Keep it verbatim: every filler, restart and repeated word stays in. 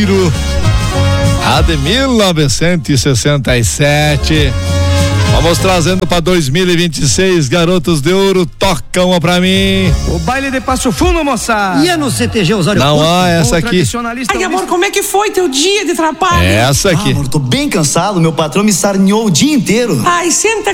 A de mil novecentos e sessenta e sete. Vamos trazendo para dois mil e vinte e seis, Garotos de Ouro, toca uma pra mim. O baile de Passo Fundo, moçada. E é no C T G Osório? Não, ó, essa aqui. Ai, amor, como é que foi teu dia de trabalho? Essa aqui. Ah, amor, tô bem cansado, meu patrão me sarneou o dia inteiro. Ai, senta